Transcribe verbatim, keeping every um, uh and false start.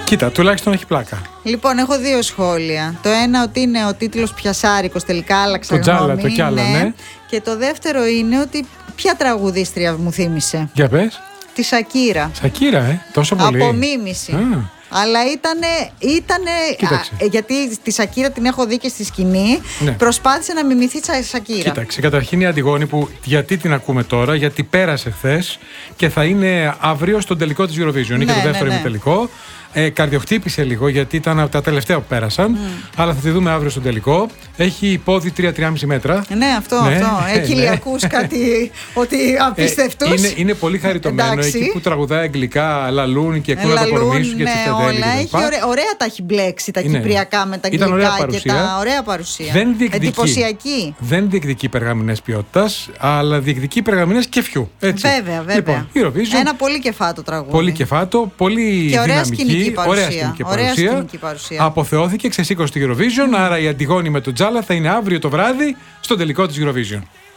Κοίτα, τουλάχιστον έχει πλάκα. Λοιπόν, έχω δύο σχόλια. Το ένα ότι είναι ο τίτλος πιασάρικος, τελικά άλλαξα Το Τζάλα, γνώμη, το κι άλλο, ναι. Και το δεύτερο είναι ότι ποια τραγουδίστρια μου θύμισε? Για πες. Τη Σακύρα. Σακύρα, ε, τόσο πολύ. Απομίμηση. Α. Αλλά ήτανε, ήτανε α, γιατί τη Σακύρα την έχω δει και στη σκηνή, ναι. Προσπάθησε να μιμηθεί τη Σακύρα. Κοίταξε, καταρχήν η Αντιγόνη που γιατί την ακούμε τώρα, γιατί πέρασε χθες και θα είναι αύριο στον τελικό της Eurovision, ναι, και το δεύτερο ναι, ναι. ημιτελικό. Ε, καρδιοχτύπησε λίγο γιατί ήταν από τα τελευταία που πέρασαν, mm. αλλά θα τη δούμε αύριο στον τελικό. Έχει πόδι τρία με τρία κόμμα πέντε μέτρα. Ναι, αυτό, ναι, αυτό. Ε, Έχει ηλιακούς κάτι ότι απίστευτους. Ε, είναι, είναι πολύ χαριτωμένο. Εντάξει. Εκεί που τραγουδάει αγγλικά, λαλούν και κούνα το κορμί σου και ναι, τσιφτεδέλη. Έχει ωραία, ωραία τα έχει μπλέξει τα είναι. Κυπριακά με τα αγγλικά και τα ωραία παρουσία. Δεν διεκδικεί, εντυπωσιακή. δεν διεκδικεί περγαμηνές ποιότητας, αλλά διεκδικεί περγαμηνές κεφιού. Έτσι. Βέβαια, βέβαια. Λοιπόν, Eurovision, ένα πολύ κεφάτο τραγούδι. Πολύ κεφάτο, πολύ και ωραία δυναμική, σκηνική παρουσία. Ωραία σκηνική ωραία παρουσία. Σκηνική παρουσία. Αποθεώθηκε, ξεσήκωσε τη Eurovision, mm. άρα η Αντιγόνη με τον Τζάλα θα είναι αύριο το βράδυ στον τελικό της Eurovision.